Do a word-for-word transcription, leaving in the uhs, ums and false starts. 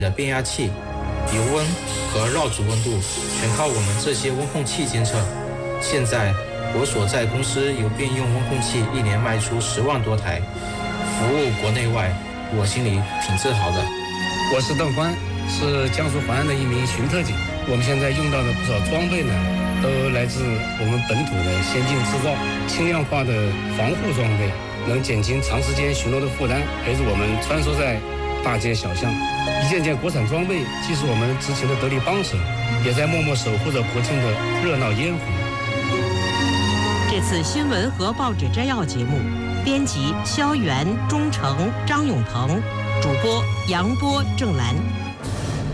的变压器、油温和绕组温度全靠我们这些温控器监测。现在我所在公司有便用温控器一年卖出十万多台，服务国内外，我心里挺自豪的。 我是邓欢，是江苏淮安的一名巡特警。我们现在用到的不少装备呢，都来自我们本土的先进制造，轻量化的防护装备，能减轻长时间巡逻的负担，陪着我们穿梭在大街小巷。一件件国产装备既是我们执勤的得力帮手，也在默默守护着国庆的热闹烟火。 这次新闻和报纸摘要节目，编辑肖元、钟诚、张永鹏，主播杨波、郑兰。